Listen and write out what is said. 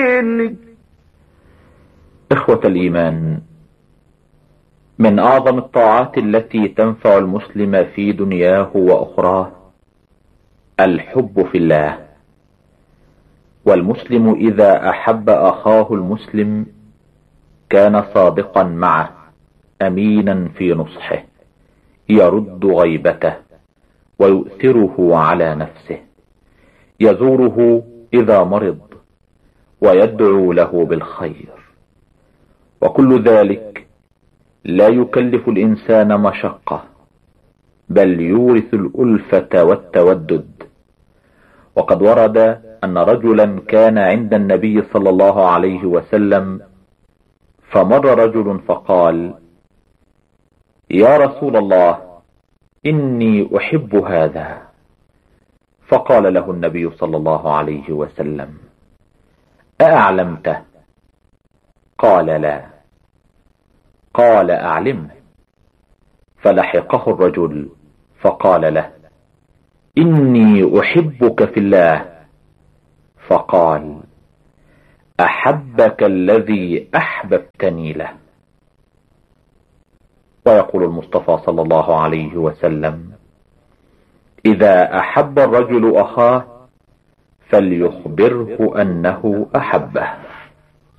إخوة الإيمان، من أعظم الطاعات التي تنفع المسلم في دنياه وأخراه الحب في الله. والمسلم إذا أحب أخاه المسلم كان صادقا معه، أمينا في نصحه، يرد غيبته ويؤثره على نفسه، يزوره إذا مرض ويدعو له بالخير، وكل ذلك لا يكلف الإنسان مشقة، بل يورث الألفة والتودد. وقد ورد أن رجلا كان عند النبي صلى الله عليه وسلم، فمر رجل فقال: يا رسول الله، إني أحب هذا. فقال له النبي صلى الله عليه وسلم: أأعلمته؟ قال: لا. قال: أعلمه. فلحقه الرجل فقال له: إني أحبك في الله. فقال: أحبك الذي أحببتني له. ويقول المصطفى صلى الله عليه وسلم: إذا أحب الرجل أخاه فليخبره أنه أحبه.